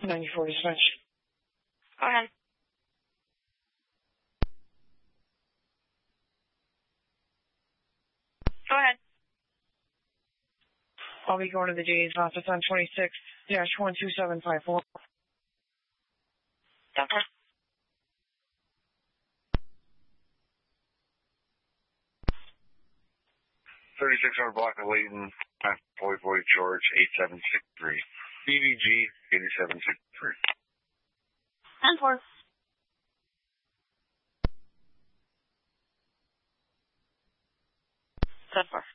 94 dispatch. Go ahead. Go ahead. I'll be going to the DA's office on 26-12754. Doctor. 3600 block of Layton, 4040 George, 8763. BVG 8763. 10-4. Good 4.